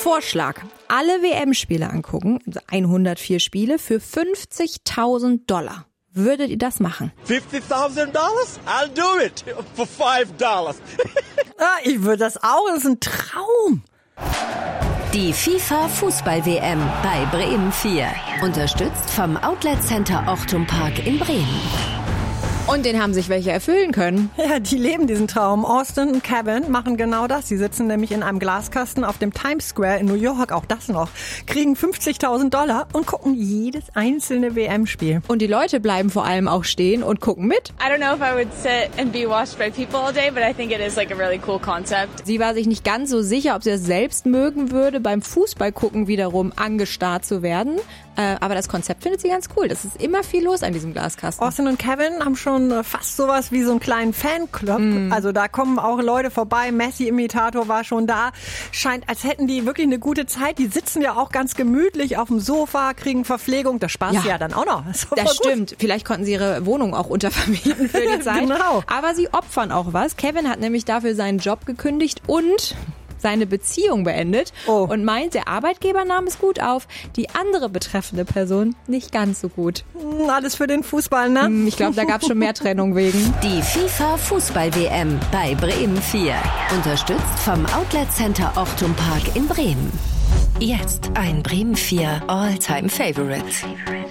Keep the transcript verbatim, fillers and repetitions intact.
Vorschlag. Alle W M-Spiele angucken, also hundertvier Spiele, für fünfzigtausend Dollar. Würdet ihr das machen? fifty thousand dollars? I'll do it for five dollars. Ah, ich würde das auch, das ist ein Traum. Die FIFA-Fußball-W M bei Bremen vier. Unterstützt vom Outlet Center Ochtum Park in Bremen. Und den haben sich welche erfüllen können. Ja, die leben diesen Traum. Austin und Kevin machen genau das. Sie sitzen nämlich in einem Glaskasten auf dem Times Square in New York, auch das noch, kriegen fünfzigtausend Dollar und gucken jedes einzelne W M-Spiel. Und die Leute bleiben vor allem auch stehen und gucken mit. I don't know if I would sit and be watched by people all day, but I think it is like a really cool concept. Sie war sich nicht ganz so sicher, ob sie das selbst mögen würde, beim Fußballgucken wiederum angestarrt zu werden. Äh, aber das Konzept findet sie ganz cool. Das ist immer viel los an diesem Glaskasten. Austin und Kevin haben schon fast sowas wie so einen kleinen Fanclub. Mm. Also da kommen auch Leute vorbei. Messi-Imitator war schon da. Scheint, als hätten die wirklich eine gute Zeit. Die sitzen ja auch ganz gemütlich auf dem Sofa, kriegen Verpflegung. Das Spaß ja, ja dann auch noch. Das, das stimmt. Vielleicht konnten sie ihre Wohnung auch untervermieten für die Zeit. Genau. Aber sie opfern auch was. Kevin hat nämlich dafür seinen Job gekündigt und seine Beziehung beendet oh. und meint, der Arbeitgeber nahm es gut auf, die andere betreffende Person nicht ganz so gut. Alles für den Fußball, ne? Ich glaube, da gab es schon mehr Trennung wegen. Die FIFA-Fußball-W M bei Bremen vier. Unterstützt vom Outlet Center Ochtum Park in Bremen. Jetzt ein Bremen vier All-Time Favorite.